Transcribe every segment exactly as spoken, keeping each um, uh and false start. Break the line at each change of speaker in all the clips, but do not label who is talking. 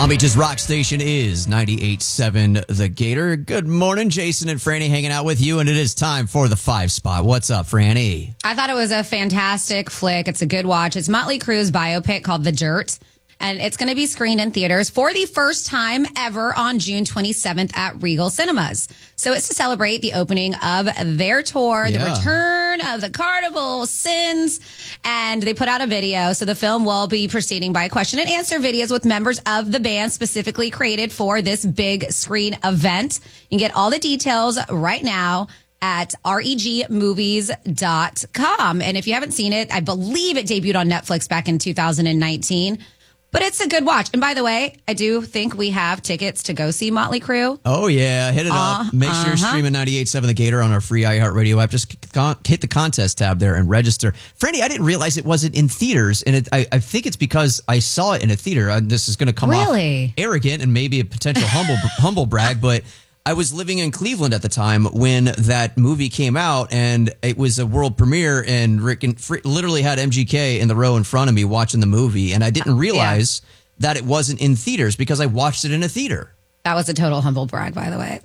Palm Beach's rock station is ninety-eight point seven The Gator. Good morning, Jason and Franny hanging out with you, and it is time for the five spot. What's up, Franny?
I thought it was a fantastic flick. It's a good watch. It's Motley Crue's biopic called The Dirt, and it's going to be screened in theaters for the first time ever on June twenty-seventh at Regal Cinemas. So it's to celebrate the opening of their tour,
Yeah.
the return of the Carnival Sins, and they put out a video. So the film will be proceeding by question and answer videos with members of the band specifically created for this big screen event. You can get all the details right now at reg movies dot com. And if you haven't seen it, I believe it debuted on Netflix back in two thousand nineteen. But it's a good watch. And by the way, I do think we have tickets to go see Motley Crue.
Oh, yeah. Hit it
Uh,
up. Make sure you're
uh-huh.
streaming ninety-eight point seven The Gator on our free iHeartRadio app. Just con- hit the contest tab there and register. Franny, I didn't realize it wasn't in theaters. And it, I, I think it's because I saw it in a theater. Uh, this is going to come
Really?
off arrogant and maybe a potential humble humble brag, but I was living in Cleveland at the time when that movie came out, and it was a world premiere, and Rick and Fr- literally had M G K in the row in front of me watching the movie, and I didn't realize that it wasn't in theaters because I watched it in a theater.
That was a total humble brag, by the way.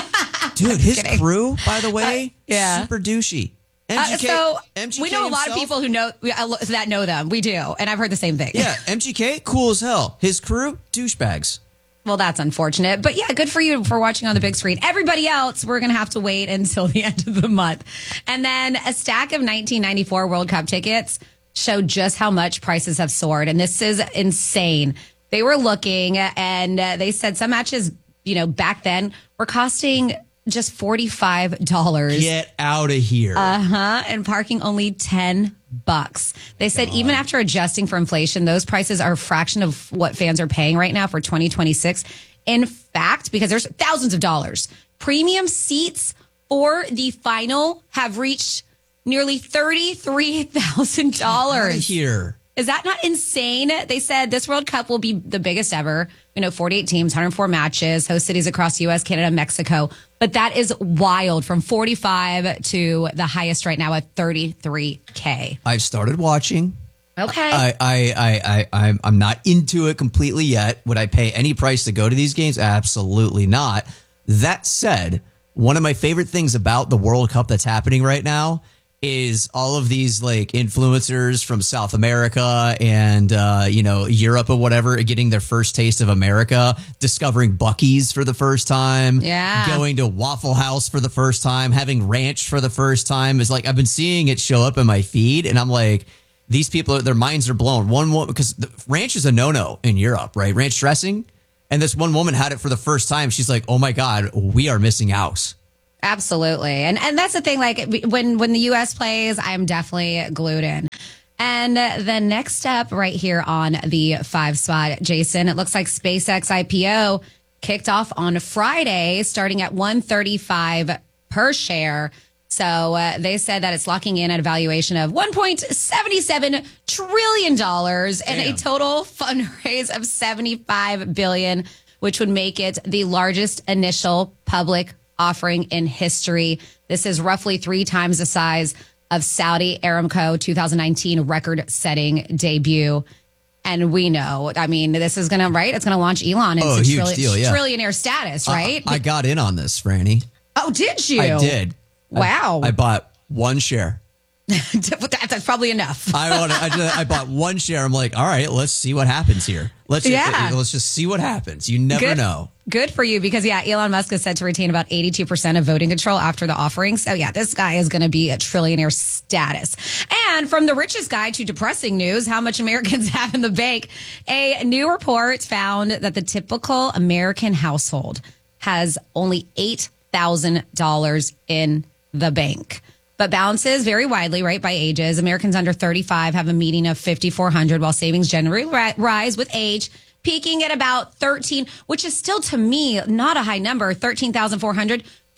Dude, his
kidding.
crew, by the way,
Uh, yeah.
super douchey.
Uh,
M G K,
so
M G K
we know a lot of
himself-
people who know uh, that know them. We do. And I've heard the same thing.
Yeah, M G K, cool as hell. His crew, douchebags.
Well, that's unfortunate. But yeah, good for you for watching on the big screen. Everybody else, we're going to have to wait until the end of the month. And then a stack of nineteen ninety-four World Cup tickets showed just how much prices have soared. And this is insane. They were looking and uh, they said some matches, you know, back then were costing just forty-five dollars.
Get out of here.
Uh-huh. And parking only ten bucks. They said even after adjusting for inflation, those prices are a fraction of what fans are paying right now for twenty twenty-six. In fact, because there's thousands of dollars, premium seats for the final have reached nearly thirty-three thousand
Get out of
dollars.
here.
Is that not insane? They said this World Cup will be the biggest ever. You know, forty-eight teams, one hundred four matches, host cities across U S, Canada, Mexico. But that is wild, from forty-five to the highest right now at thirty-three K.
I've started watching.
Okay.
I, I, I, I, I'm, I'm not into it completely yet. Would I pay any price to go to these games? Absolutely not. That said, one of my favorite things about the World Cup that's happening right now is all of these like influencers from South America and, uh, you know, Europe or whatever, getting their first taste of America, discovering Buc-ee's for the first time,
Yeah.
going to Waffle House for the first time, having ranch for the first time. Is like, I've been seeing it show up in my feed and I'm like, these people, their minds are blown. One woman, because the, ranch is a no-no in Europe, right? Ranch dressing. And this one woman had it for the first time. She's like, oh my God, we are missing out.
Absolutely. And and that's the thing, like when, when the U S plays, I'm definitely glued in. And uh, the next step right here on the five spot, Jason, it looks like SpaceX I P O kicked off on Friday, starting at one thirty-five per share. So uh, they said that it's locking in at a valuation of one point seven seven trillion dollars and
Damn.
a total fundraise of seventy-five billion dollars, which would make it the largest initial public offering in history. This is roughly three times the size of Saudi Aramco two thousand nineteen record-setting debut. And we know, I mean, this is going to, right? It's going to launch Elon into
Oh, huge
trilli-
deal, yeah.
trillionaire status, right?
I, I got in on this, Franny.
oh, did you?
I did.
Wow.
I, I bought one share.
That- That's probably enough.
I want. I, just, I bought one share. I'm like, all right, let's see what happens here. Let's just,
Yeah.
let's just see what happens. You never
Good.
know.
Good for you because, yeah, Elon Musk is said to retain about eighty-two percent of voting control after the offering. So, yeah, this guy is going to be a trillionaire status. And from the richest guy to depressing news, how much Americans have in the bank, a new report found that the typical American household has only eight thousand dollars in the bank. But balances vary widely, right, by ages. Americans under thirty-five have a median of five thousand four hundred dollars, while savings generally ri- rise with age, peaking at about thirteen, which is still, to me, not a high number, thirteen thousand four hundred dollars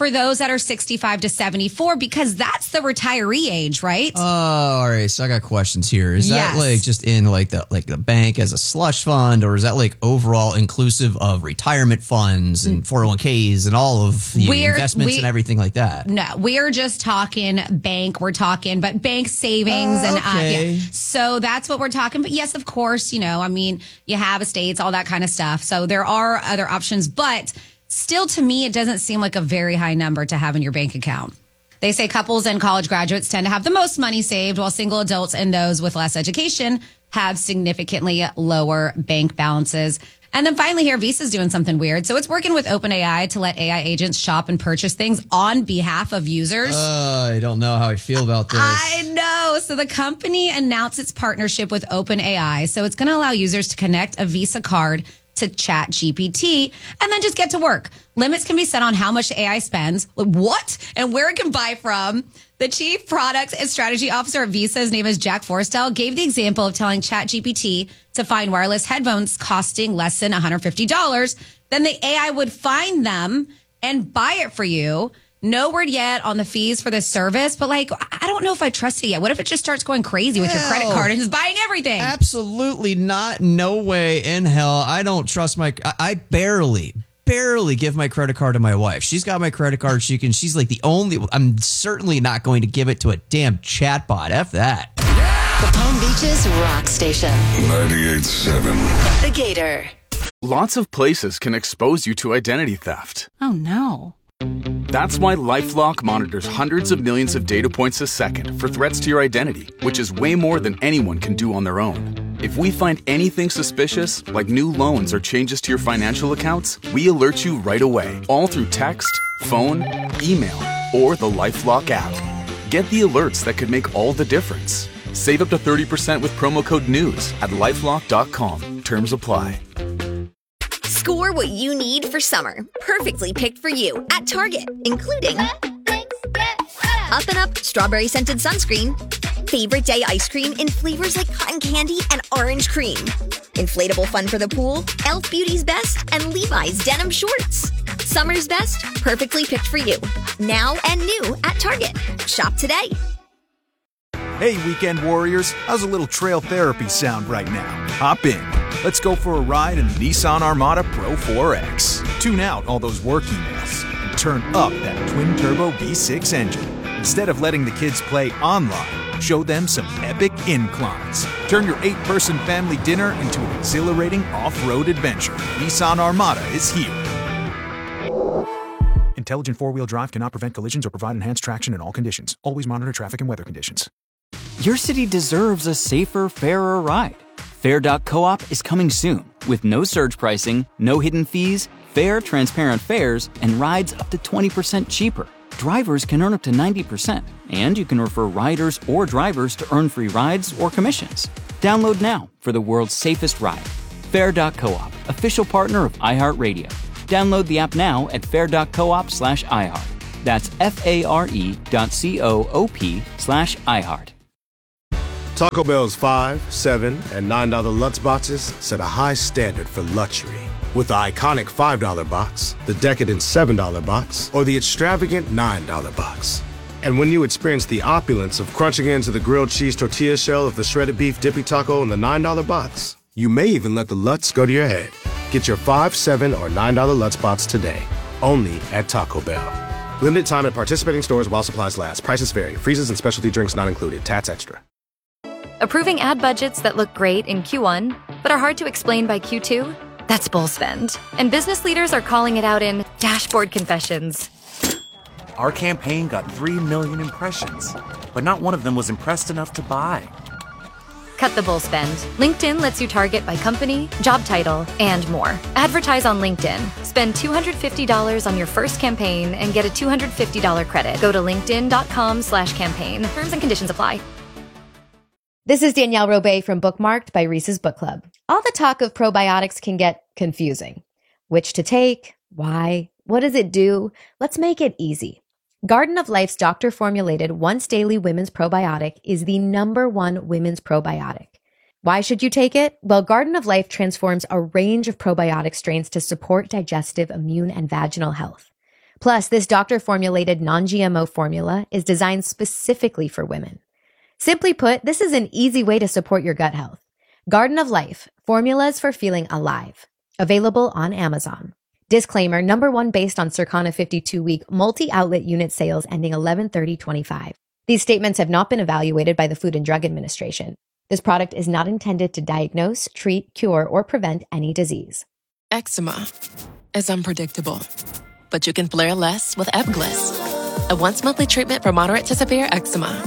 for those that are sixty-five to seventy-four, because that's the retiree age, right?
Oh, all right. So I got questions here. Is
Yes.
that like just in like the like the bank as a slush fund, or is that like overall inclusive of retirement funds and four oh one k's and all of the
We're-
investments
we-
and everything like that?
No, we're just talking bank. We're talking, but bank savings
Uh,
and
okay.
uh, yeah. So that's what we're talking. But yes, of course, you know, I mean, you have estates, all that kind of stuff. So there are other options, but still, to me, it doesn't seem like a very high number to have in your bank account. They say couples and college graduates tend to have the most money saved, while single adults and those with less education have significantly lower bank balances. And then finally here, Visa's doing something weird. So it's working with OpenAI to let A I agents shop and purchase things on behalf of users.
Uh, I don't know how I feel about this.
I know. So the company announced its partnership with OpenAI. So it's going to allow users to connect a Visa card to Chat G P T and then just get to work. Limits can be set on how much A I spends, what, and where it can buy from. The chief products and strategy officer at Visa, his name is Jack Forstall, gave the example of telling Chat G P T to find wireless headphones costing less than one hundred fifty dollars. Then the A I would find them and buy it for you. No word yet on the fees for this service, but like, I don't know if I trust it yet. What if it just starts going crazy with your credit
Hell.
card and just buying everything?
Absolutely not. No way in hell. I don't trust my. I, I barely, barely give my credit card to my wife. She's got my credit card. She can. She's like the only. I'm certainly not going to give it to a damn chatbot. F that.
The Palm Beaches Rock Station.
ninety-eight point seven.
The Gator.
Lots of places can expose you to identity theft.
Oh no.
That's why LifeLock monitors hundreds of millions of data points a second for threats to your identity, which is way more than anyone can do on their own. If we find anything suspicious, like new loans or changes to your financial accounts, we alert you right away, all through text, phone, email, or the LifeLock app. Get the alerts that could make all the difference. Save up to thirty percent with promo code NEWS at lifelock dot com. Terms apply.
Score what you need for summer. Perfectly picked for you at Target, including Up and Up strawberry scented sunscreen, favorite day ice cream in flavors like cotton candy and orange cream, inflatable fun for the pool, e l f Beauty's Best, and Levi's denim shorts. Summer's best, perfectly picked for you. Now and new at Target. Shop today.
Hey, weekend warriors, how's a little trail therapy sound right now? Hop in. Let's go for a ride in the Nissan Armada Pro four X. Tune out all those work emails and turn up that twin-turbo V six engine. Instead of letting the kids play online, show them some epic inclines. Turn your eight-person family dinner into an exhilarating off-road adventure. Nissan Armada is here. Intelligent four-wheel drive cannot prevent collisions or provide enhanced traction in all conditions. Always monitor traffic and weather conditions.
Your city deserves a safer, fairer ride. Fair dot coop is coming soon with no surge pricing, no hidden fees, fair, transparent fares, and rides up to twenty percent cheaper. Drivers can earn up to ninety percent, and you can refer riders or drivers to earn free rides or commissions. Download now for the world's safest ride. Fair dot coop, official partner of iHeartRadio. Download the app now at fair dot coop slash iHeart. That's F-A-R-E dot C-O-O-P slash iHeart.
Taco Bell's five, seven, and nine dollar Lutz boxes set a high standard for luxury. With the iconic five dollar box, the decadent seven dollar box, or the extravagant nine dollar box. And when you experience the opulence of crunching into the grilled cheese tortilla shell of the shredded beef dippy taco in the nine dollar box, you may even let the Lutz go to your head. Get your five, seven, or nine dollar Lutz box today, only at Taco Bell. Limited time at participating stores while supplies last. Prices vary. Freezes and specialty drinks not included. Tats extra.
Approving ad budgets that look great in Q one, but are hard to explain by Q two? That's bull spend. And business leaders are calling it out in dashboard confessions.
Our campaign got three million impressions, but not one of them was impressed enough to buy.
Cut the bull spend. LinkedIn lets you target by company, job title, and more. Advertise on LinkedIn. Spend two hundred fifty dollars on your first campaign and get a two hundred fifty dollars credit. Go to linkedin.com slash campaign. Terms and conditions apply.
This is Danielle Robay from Bookmarked by Reese's Book Club. All the talk of probiotics can get confusing. Which to take? Why? What does it do? Let's make it easy. Garden of Life's doctor-formulated once daily women's probiotic is the number one women's probiotic. Why should you take it? Well, Garden of Life transforms a range of probiotic strains to support digestive, immune, and vaginal health. Plus, this doctor-formulated non-G M O formula is designed specifically for women. Simply put, this is an easy way to support your gut health. Garden of Life, formulas for feeling alive. Available on Amazon. Disclaimer, number one based on Circana fifty-two week multi-outlet unit sales ending eleven thirty twenty-five. These statements have not been evaluated by the Food and Drug Administration. This product is not intended to diagnose, treat, cure, or prevent any disease.
Eczema is unpredictable, but you can flare less with Ebglyss, a once-monthly treatment for moderate to severe eczema.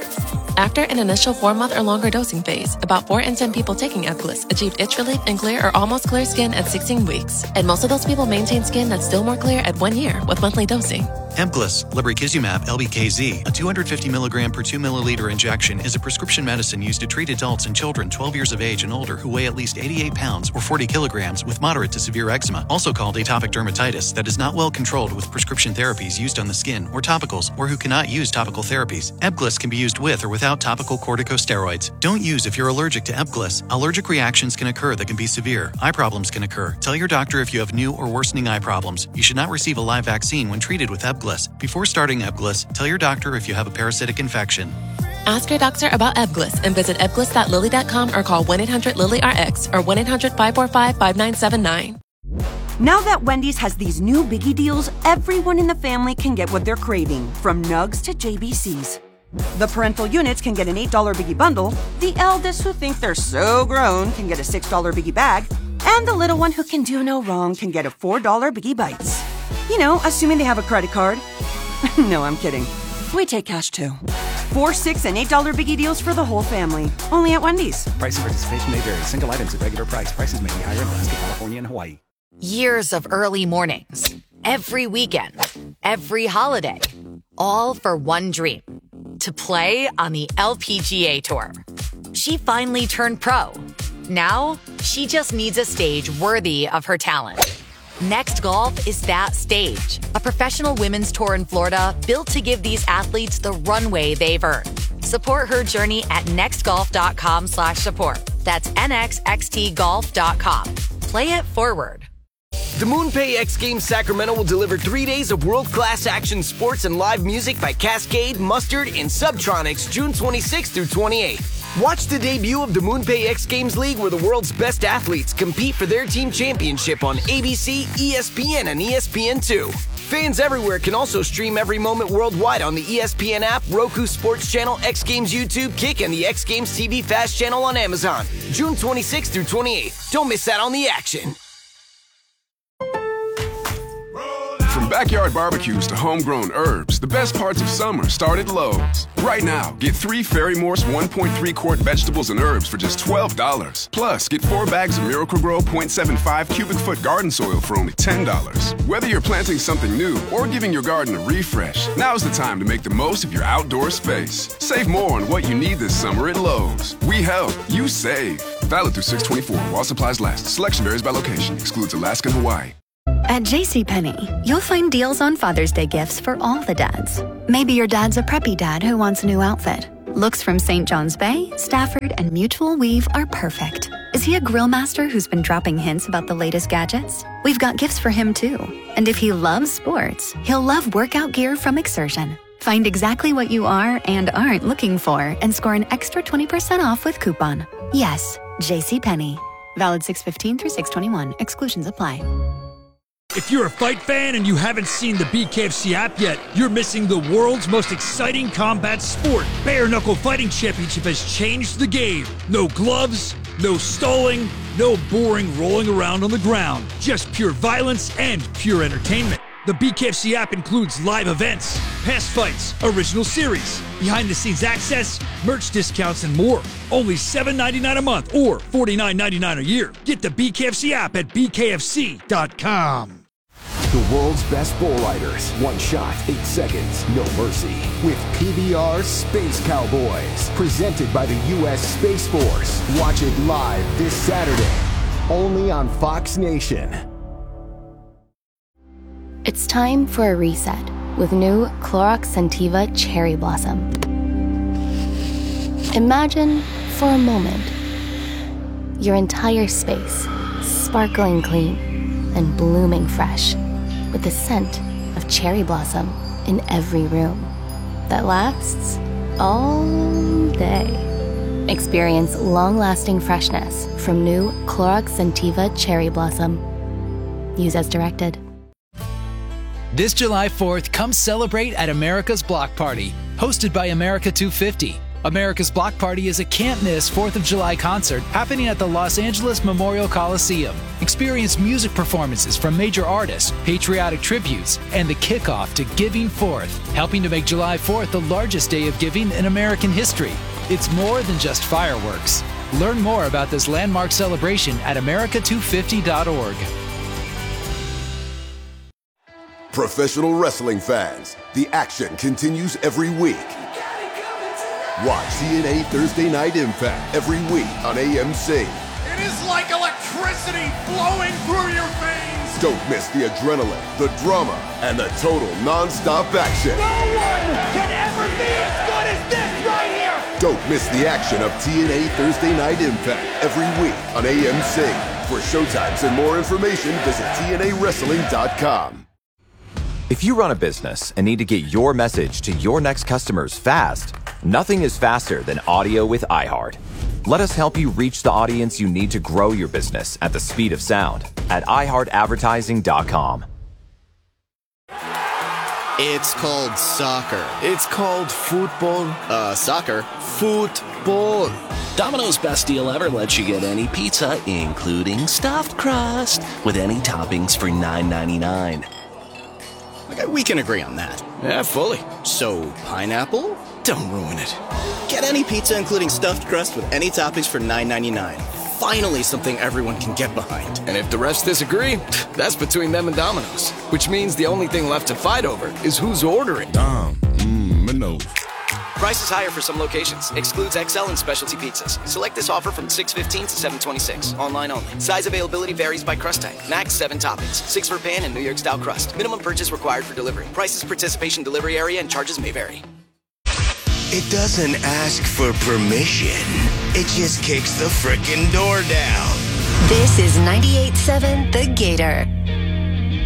After an initial four-month or longer dosing phase, about four in ten people taking Ebglyss achieved itch relief and clear or almost clear skin at sixteen weeks. And most of those people maintain skin that's still more clear at one year with monthly dosing.
Ebglyss, lebrikizumab L B K Z, a two hundred fifty milligram per two milliliter injection, is a prescription medicine used to treat adults and children twelve years of age and older who weigh at least eighty-eight pounds or forty kilograms with moderate to severe eczema, also called atopic dermatitis, that is not well controlled with prescription therapies used on the skin or topicals, or who cannot use topical therapies. Ebglyss can be used with or without topical corticosteroids. Don't use if you're allergic to Ebglyss. Allergic reactions can occur that can be severe. Eye problems can occur. Tell your doctor if you have new or worsening eye problems. You should not receive a live vaccine when treated with Ebglyss. Before starting Ebglyss, tell your doctor if you have a parasitic infection.
Ask your doctor about Ebglyss and visit ebglyss dot lilly dot com or call one eight hundred lilly R X or one eight hundred five four five five nine seven nine.
Now that Wendy's has these new biggie deals, everyone in the family can get what they're craving, from nugs to J B Cs. The parental units can get an eight dollar biggie bundle, the eldest who think they're so grown can get a six dollar biggie bag, and the little one who can do no wrong can get a four dollar biggie bites. You know, assuming they have a credit card. No, I'm kidding. We take cash too. Four, six, and eight dollar biggie deals for the whole family. Only at Wendy's.
Price and participation may vary. Single items at regular price. Prices may be higher in Alaska, California, and Hawaii.
Years of early mornings, every weekend, every holiday, all for one dream: to play on the L P G A Tour. She finally turned pro. Now, she just needs a stage worthy of her talent. Next Golf is that stage, a professional women's tour in Florida built to give these athletes the runway they've earned. Support her journey at nextgolf.com slash support. That's nxxt golf dot com. Play it forward.
The MoonPay X Games Sacramento will deliver three days of world-class action sports and live music by Cascade, Mustard, and Subtronics June twenty-sixth through twenty-eighth. Watch the debut of the MoonPay X Games League, where the world's best athletes compete for their team championship on A B C, E S P N, and E S P N two. Fans everywhere can also stream every moment worldwide on the E S P N app, Roku Sports Channel, X Games YouTube, Kick, and the X Games T V Fast Channel on Amazon. June twenty-sixth through twenty-eighth. Don't miss out on the action.
From backyard barbecues to homegrown herbs, the best parts of summer start at Lowe's. Right now, get three Fairy Morse one point three quart vegetables and herbs for just twelve dollars. Plus, get four bags of Miracle-Gro point seven five cubic foot garden soil for only ten dollars. Whether you're planting something new or giving your garden a refresh, now's the time to make the most of your outdoor space. Save more on what you need this summer at Lowe's. We help, you save. Valid through six twenty-four while supplies last. Selection varies by location. Excludes Alaska and Hawaii.
At JCPenney, you'll find deals on Father's Day gifts for all the dads. Maybe your dad's a preppy dad who wants a new outfit. Looks from Saint John's Bay, Stafford, and Mutual Weave are perfect. Is he a grill master who's been dropping hints about the latest gadgets? We've got gifts for him too. And if he loves sports, he'll love workout gear from Exertion. Find exactly what you are and aren't looking for and score an extra twenty percent off with coupon. Yes, JCPenney. Valid six fifteen through six twenty-one. Exclusions apply.
If you're a fight fan and you haven't seen the B K F C app yet, you're missing the world's most exciting combat sport. Bare Knuckle Fighting Championship has changed the game. No gloves, no stalling, no boring rolling around on the ground. Just pure violence and pure entertainment. The B K F C app includes live events, past fights, original series, behind-the-scenes access, merch discounts, and more. Only seven ninety-nine a month or forty-nine ninety-nine a year. Get the B K F C app at B K F C dot com.
The world's best bull riders. One shot, eight seconds, no mercy. With P B R Space Cowboys. Presented by the U S Space Force. Watch it live this Saturday. Only on Fox Nation.
It's time for a reset with new Clorox Scentiva Cherry Blossom. Imagine, for a moment, your entire space sparkling clean and blooming fresh with the scent of cherry blossom in every room that lasts all day. Experience long-lasting freshness from new Clorox Scentiva Cherry Blossom. Use as directed.
This July fourth, come celebrate at America's Block Party, hosted by America two fifty. America's Block Party is a can't-miss fourth of July concert happening at the Los Angeles Memorial Coliseum. Experience music performances from major artists, patriotic tributes, and the kickoff to Giving Fourth, helping to make July fourth the largest day of giving in American history. It's more than just fireworks. Learn more about this landmark celebration at America two fifty dot org.
Professional wrestling fans, the action continues every week. Watch T N A Thursday Night Impact every week on A M C.
It is like electricity flowing through your veins.
Don't miss the adrenaline, the drama, and the total non-stop action.
No one can ever be as good as this right here.
Don't miss the action of T N A Thursday Night Impact every week on A M C. For showtimes and more information, visit T N A wrestling dot com.
If you run a business and need to get your message to your next customers fast, nothing is faster than audio with iHeart. Let us help you reach the audience you need to grow your business at the speed of sound at i heart advertising dot com.
It's called soccer. It's called football. Uh, soccer. Football.
Domino's Best Deal Ever lets you get any pizza, including stuffed crust, with any toppings for nine ninety-nine.
Okay, we can agree on that.
Yeah, fully.
So, pineapple? Don't ruin it. Get any pizza, including stuffed crust, with any toppings for nine ninety-nine. Finally, something everyone can get behind.
And if the rest disagree, that's between them and Domino's. Which means the only thing left to fight over is who's ordering.
Dom, mmm, Minos.
Price is higher for some locations. Excludes X L and specialty pizzas. Select this offer from six fifteen to seven twenty-six. Online only. Size availability varies by crust type. Max seven toppings. Six for pan and New York style crust. Minimum purchase required for delivery. Prices, participation, delivery area, and charges may vary.
It doesn't ask for permission. It just kicks the frickin' door down.
This is ninety-eight point seven The Gator.